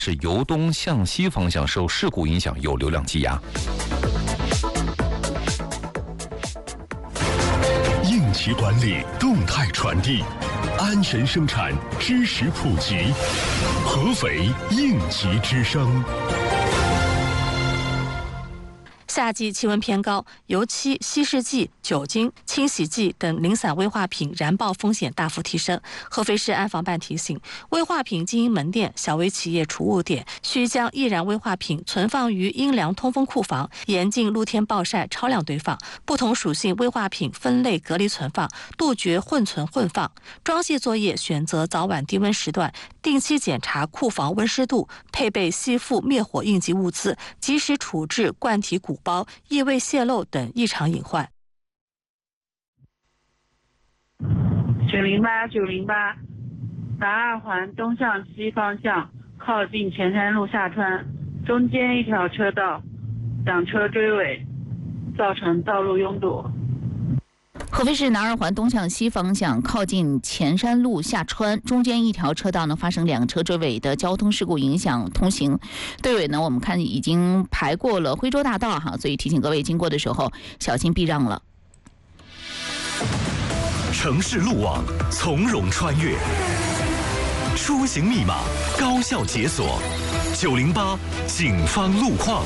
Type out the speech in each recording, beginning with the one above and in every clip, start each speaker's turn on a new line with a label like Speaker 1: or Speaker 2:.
Speaker 1: 是由东向西方向受事故影响有流量积压。
Speaker 2: 应急管理动态传递，安全生产知识普及，合肥应急之声。
Speaker 3: 夏季气温偏高，油漆、稀释剂、酒精、清洗剂等零散危化品燃爆风险大幅提升。合肥市安防办提醒，危化品经营门店、小微企业储物点需将易燃危化品存放于阴凉通风库房，严禁露天暴晒、超量堆放。不同属性危化品分类隔离存放，杜绝混存混放。装卸作业选择早晚低温时段，定期检查库房温湿度，配备吸附灭火应急物资，及时处置罐体鼓包、异味泄漏等异常隐患。
Speaker 4: 908，南二环东向西方向，靠近前山路下穿，中间一条车道，两车追尾，造成道路拥堵。
Speaker 5: 合肥市南二环东向西方向靠近前山路下穿，中间一条车道呢发生两车追尾的交通事故，影响通行。队尾呢，我们看已经排过了徽州大道所以提醒各位经过的时候小心避让了。
Speaker 2: 城市路网从容穿越，出行密码高效解锁。908警方路况。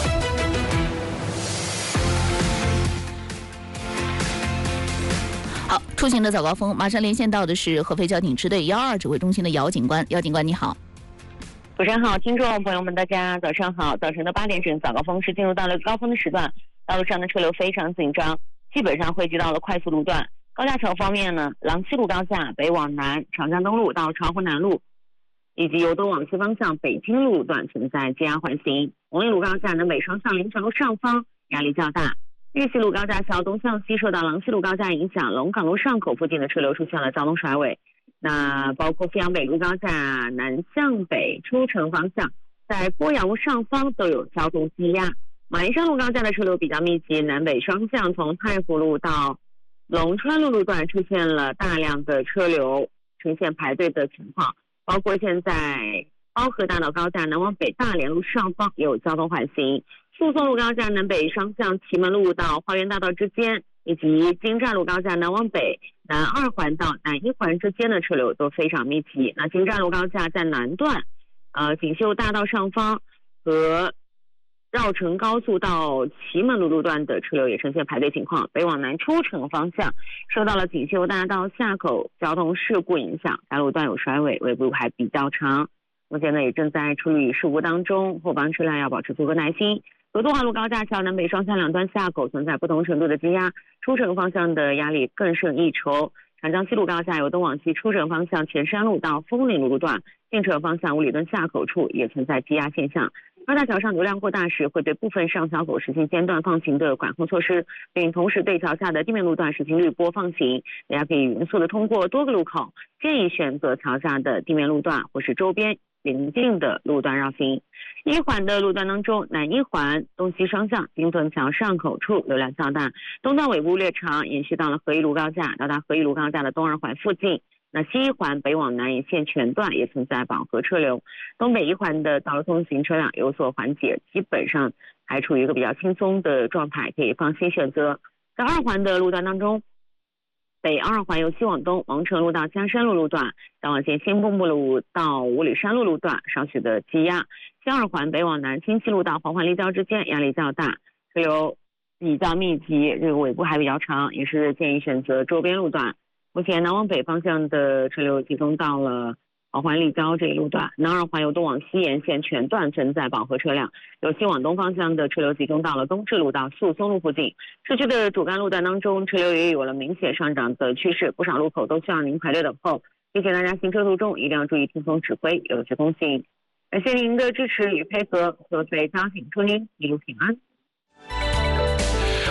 Speaker 5: 好，出行的早高峰，马上连线到的是合肥交警支队122指挥中心的姚警官。姚警官你好。
Speaker 6: 主持人好，听众朋友们大家早上好。早晨的8点整早高峰是进入到了高峰的时段，道路上的车流非常紧张，基本上汇集到了快速路段。高架桥方面呢，郎西路高架北往南长江东路到长湖南路，以及由东往西方向北京路段存在积压环形。红利路高架南北双向临泉路上方压力较大。日西路高架桥东向西受到郎西路高架影响，龙岗路上口附近的车流出现了交通甩尾。那包括阜阳北路高架南向北出城方向，在鄱阳路上方都有交通积压。马鞍山路高架的车流比较密集，南北双向从太湖路到龙川路路段出现了大量的车流，呈现排队的情况。包括现在包河大道高架南往北大连路上方也有交通缓行。宿松路高架南北双向祁门路到花园大道之间，以及京站路高架南往北南二环到南一环之间的车流都非常密集。那京站路高架在南段锦绣大道上方和绕城高速到祁门路路段的车流也呈现排队情况。北往南出城方向受到了锦绣大道下口交通事故影响，该路段有甩尾，尾部还比较长。目前呢也正在处理事故当中，后方车辆要保持足够耐心。河东华路高架桥南北双向两端下口存在不同程度的积压，出城方向的压力更胜一筹。长江西路高架由东往西出城方向前山路到枫林路路段，进城方向五里墩下口处也存在积压现象。高架桥上流量过大时，会对部分上桥口实行间断放行的管控措施，并同时对桥下的地面路段实行滤波放行。大家可以匀速的通过多个路口，建议选择桥下的地面路段或是周边邻近的路段绕行。一环的路段当中，南一环东西双向金屯桥上口处流量较大，东段尾部略长，延续到了合一路高架，到达合一路高架的东二环附近。那西一环北往南沿线全段也存在饱和车流，东北一环的道路通行车辆有所缓解，基本上还处于一个比较轻松的状态，可以放心选择。在二环的路段当中，北二环由西往东王城路到嘉山路路段，再往前新蚌埠路到五里山路路段稍许的积压。西二环北往南清溪路到黄环立交之间压力较大，车流比较密集，这个尾部还比较长，也是建议选择周边路段。目前南往北方向的车流集中到了黄环立交这一路段，南二环由东往西沿线全段存在饱和车辆，由西往东方向的车流集中到了东至路到宿松路附近。市区的主干路段当中，车流也有了明显上涨的趋势，不少路口都需要您排队等候，提醒大家行车途中一定要注意听从指挥，有序通行。感谢您的支持与配合，合肥交警祝您一路平安。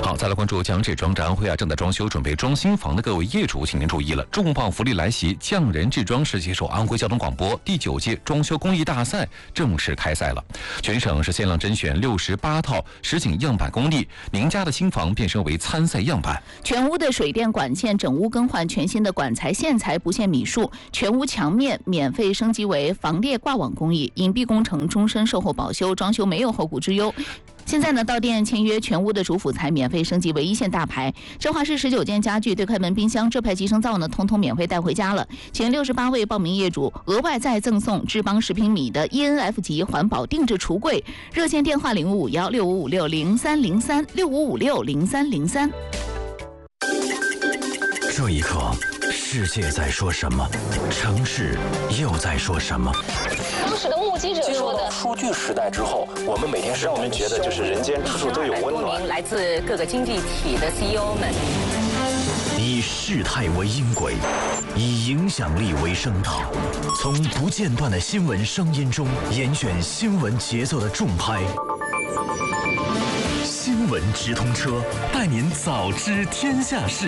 Speaker 1: 好，再来关注江浙庄展会正在装修准备装新房的各位业主，请您注意了，重磅福利来袭！匠人制装是携手安徽交通广播第9届装修工艺大赛正式开赛了。全省是限量甄选68套实景样板工艺，您家的新房变身为参赛样板。
Speaker 5: 全屋的水电管线整屋更换全新的管材线材不限米数，全屋墙面免费升级为防裂挂网工艺，隐蔽工程终身售后保修，装修没有后顾之忧。现在呢，到店签约，全屋的主辅材免费升级为1线大牌。振华市19件家具、对开门冰箱、这排集成灶呢，通通免费带回家了。前68位报名业主额外再赠送智邦10平米的 ENF 级环保定制橱柜。热线电话05516556030365560303。
Speaker 2: 这一刻，世界在说什么？城市又在说什么？
Speaker 7: 当时的目击者说的，
Speaker 8: 数据时代之后，我们每天让我们觉得就是人间处处都有温暖。
Speaker 7: 来自各个经济体的 CEO 们，
Speaker 2: 以事态为音轨，以影响力为声道，从不间断的新闻声音中严选新闻节奏的重拍。新闻直通车，带您早知天下事。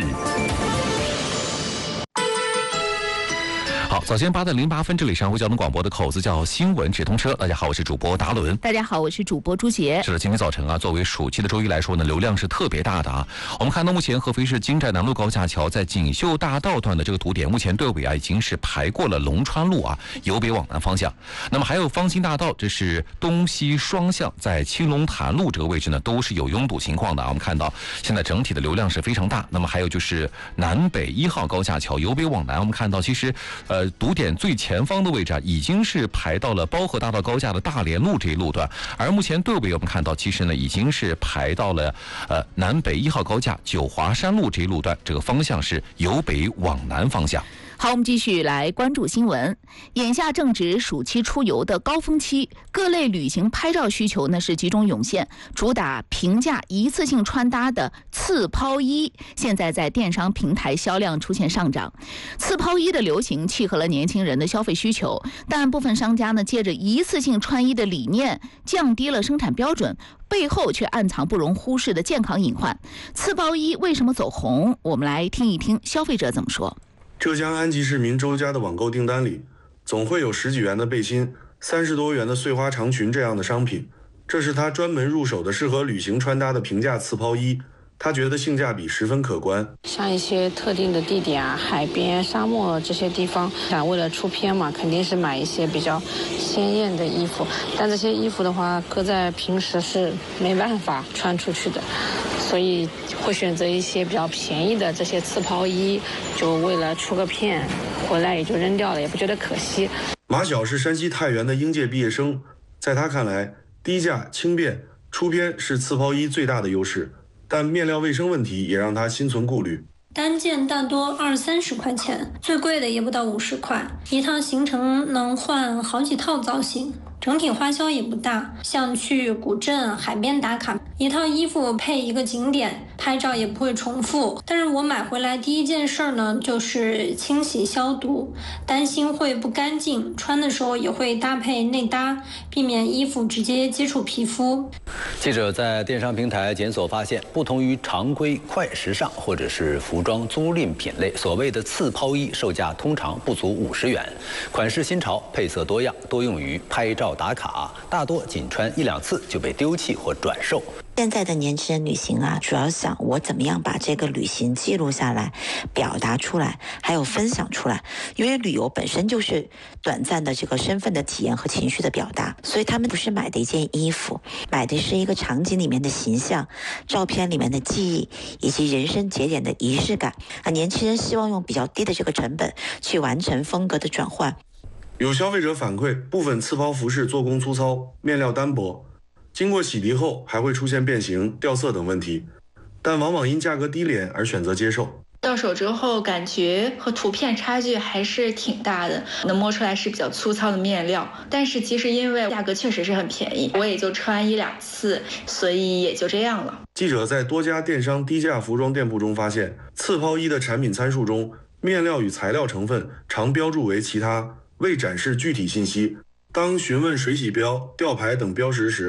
Speaker 1: 好，早间8点08分，这里是安徽交通广播的口子叫新闻直通车。大家好，我是主播达伦。
Speaker 5: 大家好，我是主播朱杰。
Speaker 1: 是的，今天早晨作为暑期的周一来说呢，流量是特别大的我们看到目前合肥市京寨南路高架桥在锦绣大道段的这个堵点，目前队尾已经是排过了龙川路由北往南方向。那么还有方兴大道，这是东西双向，在青龙潭路这个位置呢，都是有拥堵情况的我们看到现在整体的流量是非常大。那么还有就是南北1号高架桥由北往南，我们看到其实堵点最前方的位置已经是排到了包河大道高架的大连路这一路段，而目前队尾我们看到其实呢已经是排到了南北1号高架九华山路这一路段，这个方向是由北往南方向。
Speaker 5: 好，我们继续来关注新闻。眼下正值暑期出游的高峰期，各类旅行拍照需求呢是集中涌现，主打平价一次性穿搭的次抛衣，现在在电商平台销量出现上涨。次抛衣的流行契合了年轻人的消费需求，但部分商家呢借着一次性穿衣的理念，降低了生产标准，背后却暗藏不容忽视的健康隐患。次抛衣为什么走红？我们来听一听消费者怎么说。
Speaker 9: 浙江安吉市民周家的网购订单里，总会有10几元的背心、30多元的碎花长裙这样的商品。这是他专门入手的适合旅行穿搭的平价次抛衣，他觉得性价比十分可观。
Speaker 10: 像一些特定的地点海边、沙漠这些地方，想为了出片嘛，肯定是买一些比较鲜艳的衣服。但这些衣服的话，搁在平时是没办法穿出去的，所以会选择一些比较便宜的这些次抛衣，就为了出个片，回来也就扔掉了，也不觉得可惜。
Speaker 9: 马晓是山西太原的应届毕业生，在他看来，低价轻便、出片是次抛衣最大的优势，但面料卫生问题也让他心存顾虑。
Speaker 11: 单件大多20-30块钱，最贵的也不到50块，一趟行程能换好几套造型，整体花销也不大。像去古镇、海边打卡，一套衣服配一个景点，拍照也不会重复。但是我买回来第一件事呢，就是清洗消毒，担心会不干净，穿的时候也会搭配内搭，避免衣服直接接触皮肤。
Speaker 12: 记者在电商平台检索发现，不同于常规快时尚或者是服装租赁品类，所谓的次抛衣售价通常不足50元，款式新潮，配色多样，多用于拍照打卡，大多仅穿1-2次就被丢弃或转售。
Speaker 13: 现在的年轻人旅行主要想我怎么样把这个旅行记录下来，表达出来，还有分享出来。因为旅游本身就是短暂的这个身份的体验和情绪的表达，所以他们不是买的一件衣服，买的是一个场景里面的形象、照片里面的记忆，以及人生节点的仪式感。年轻人希望用比较低的这个成本去完成风格的转换。
Speaker 9: 有消费者反馈，部分次抛服饰做工粗糙，面料单薄，经过洗涤后还会出现变形、掉色等问题，但往往因价格低廉而选择接受。
Speaker 14: 到手之后感觉和图片差距还是挺大的，能摸出来是比较粗糙的面料，但是其实因为价格确实是很便宜，我也就穿1-2次，所以也就这样了。
Speaker 9: 记者在多家电商低价服装店铺中发现，次抛衣的产品参数中，面料与材料成分常标注为其他，未展示具体信息。当询问水洗标、吊牌等标识时，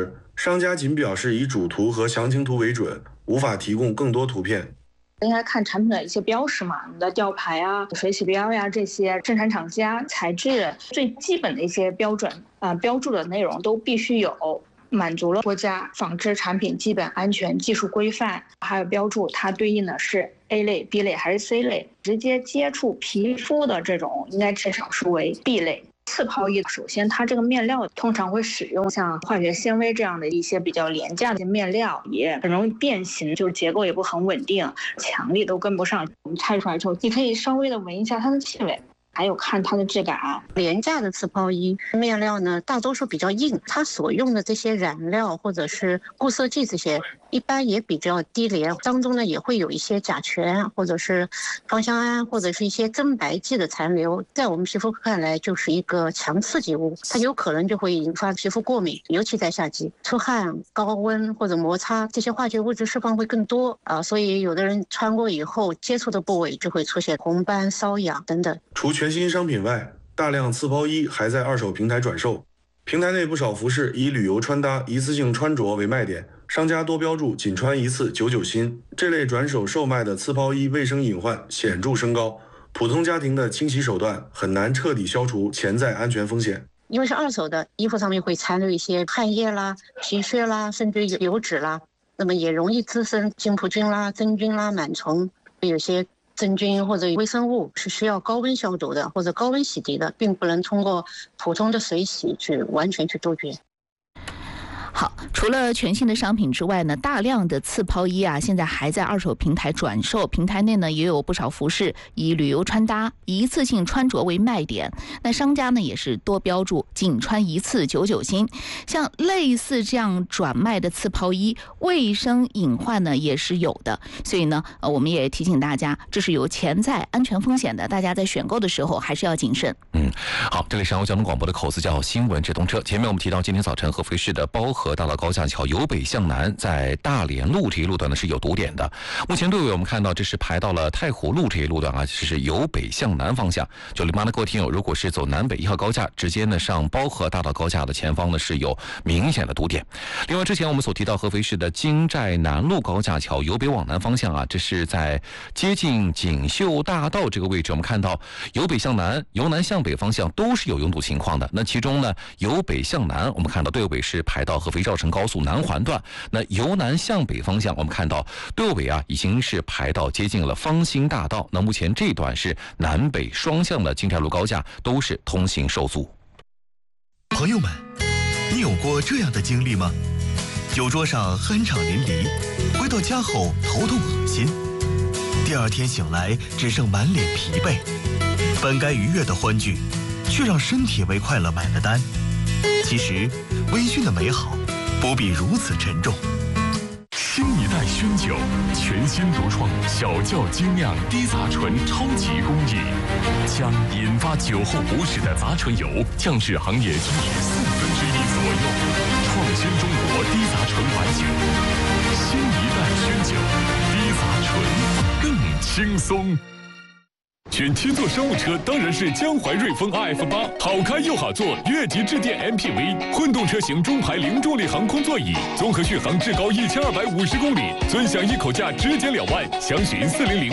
Speaker 9: 商家仅表示以主图和详情图为准，无法提供更多图片。
Speaker 15: 应该看产品的一些标识嘛，你的吊牌啊、水洗标呀，这些生产厂家、材质最基本的一些标准标注的内容都必须有，满足了国家纺织产品基本安全技术规范，还有标注它对应的是 A 类、B 类还是 C 类，直接接触皮肤的这种应该至少是为 B 类。次抛衣首先它这个面料通常会使用像化学纤维这样的一些比较廉价的面料，也很容易变形，就是结构也不很稳定，强力都跟不上。我们拆出来之后，你可以稍微的闻一下它的气味，还有看它的质感啊。
Speaker 16: 廉价的次抛衣面料呢，大多数比较硬，它所用的这些染料或者是固色剂这些一般也比较低廉，当中呢也会有一些甲醛或者是芳香胺或者是一些增白剂的残留，在我们皮肤看来就是一个强刺激物，它有可能就会引发皮肤过敏，尤其在夏季出汗、高温或者摩擦，这些化学物质释放会更多所以有的人穿过以后接触的部位就会出现红斑、瘙痒等等。
Speaker 9: 除全新商品外，大量次抛衣还在二手平台转售。平台内不少服饰以旅游穿搭、一次性穿着为卖点，商家多标注仅穿一次99新。这类转手售卖的次抛衣卫生隐患显著升高，普通家庭的清洗手段很难彻底消除潜在安全风险。
Speaker 16: 因为是二手的，衣服上面会残留一些汗液啦、皮屑啦，甚至油脂啦，那么也容易滋生金葡菌啦、真菌啦、螨虫，有些真菌或者微生物是需要高温消毒的或者高温洗涤的，并不能通过普通的水洗去完全去杜绝。
Speaker 5: 好，除了全新的商品之外呢，大量的次抛衣现在还在二手平台转售。平台内呢也有不少服饰以旅游穿搭、一次性穿着为卖点。那商家呢也是多标注仅穿一次99新。像类似这样转卖的次抛衣，卫生隐患呢也是有的。所以呢，我们也提醒大家，这是有潜在安全风险的，大家在选购的时候还是要谨慎。
Speaker 1: 好，这里是上海交通广播的口子叫新闻直通车。前面我们提到，今天早晨合肥市的包河大道高架桥由北向南，在大连路这一路段呢是有堵点的。目前队尾我们看到这是排到了太湖路这一路段这是由北向南方向。908的各位听友，如果是走南北1号高架，直接呢上包河大道高架的前方呢是有明显的堵点。另外，之前我们所提到合肥市的京寨南路高架桥由北往南方向这是在接近锦绣大道这个位置，我们看到由北向南、由南向北方向都是有拥堵情况的。那其中呢，由北向南，我们看到队尾是排到合肥绕城高速南环段；那由南向北方向，我们看到队尾已经是排到接近了芳兴大道。那目前这段是南北双向的京寨路高架都是通行受阻。
Speaker 17: 朋友们，你有过这样的经历吗？酒桌上酣畅淋漓，回到家后头痛恶心，第二天醒来只剩满脸疲惫，本该愉悦的欢聚，却让身体为快乐买了单。其实，微醺的美好不必如此沉重。
Speaker 18: 新一代熏酒，全新独创小窖精酿低杂醇超级工艺，将引发酒后不适的杂醇油降至行业均值1/4左右，创新中国低杂醇白酒。新一代熏酒，低杂醇更轻松。选七座商务车当然是江淮瑞风 RF8， 好开又好坐，越级致电 MPV， 混动车型中排零重力航空座椅，综合续航至高1250公里，尊享一口价直减2万，详询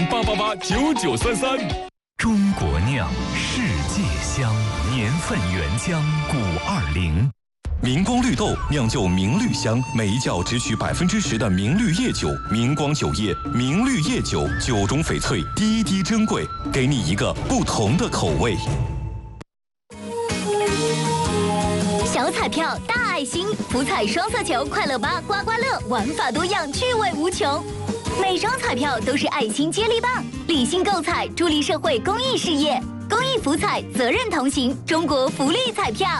Speaker 18: 400-888-9933。
Speaker 2: 中国酿，世界香，年份原浆520。
Speaker 19: 明光绿豆酿就明绿香，每一窖只取10%的明绿叶酒，明光酒业明绿叶酒，酒中翡翠，滴滴珍贵，给你一个不同的口味。
Speaker 20: 小彩票大爱心，福彩双色球快乐8刮刮乐，玩法多样，趣味无穷。每张彩票都是爱心接力棒，理性购彩，助力社会公益事业。公益福彩，责任同行，中国福利彩票。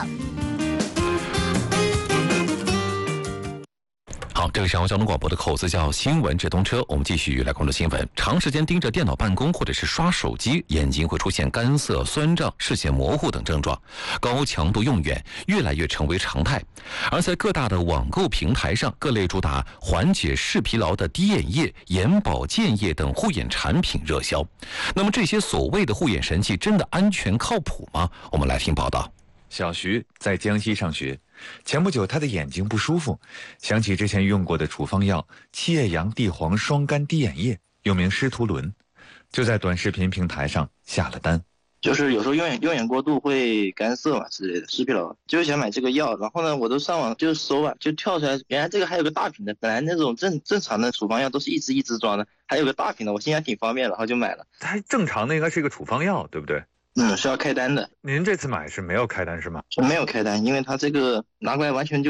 Speaker 1: 好，这个是上海交通广播的口子叫新闻直通车，我们继续来关注新闻。长时间盯着电脑办公或者是刷手机，眼睛会出现干涩、酸胀、视线模糊等症状，高强度用眼越来越成为常态。而在各大的网购平台上，各类主打缓解视疲劳的滴眼液、眼保健液等护眼产品热销。那么这些所谓的护眼神器真的安全靠谱吗？我们来听报道。
Speaker 21: 小徐在江西上学， 前不久他的眼睛不舒服，想起之前用过的处方药七叶杨地黄双苷滴眼液，又名施图伦，就在短视频平台上下了单。
Speaker 22: 就是有时候用眼过度会干涩嘛之类的，失疲劳，就是想买这个药，然后呢，我都上网就搜吧，就跳出来，原来这个还有个大瓶的，本来那种正常的处方药都是一支装的，还有个大瓶的，我心想挺方便，然后就买了。
Speaker 21: 它正常的应该是一个处方药，对不对？
Speaker 22: 是要开单的。
Speaker 21: 您这次买是没有开单是吗？
Speaker 22: 没有开单，因为它这个拿过来完全就